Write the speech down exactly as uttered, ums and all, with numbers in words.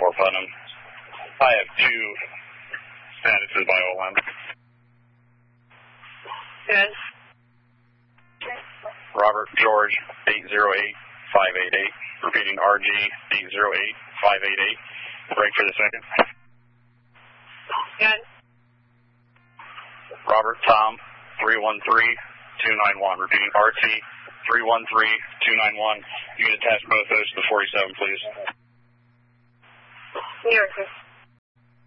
Fort Putnam. I have two statuses by O M. Good. Robert George eight zero eight five eight eight. Repeating R G eight zero eight five eight eight. Break for the second. Good. Robert Tom three one three two nine one. Repeating R T three one three two nine one. You can attach both those to the forty-seven, please. Here,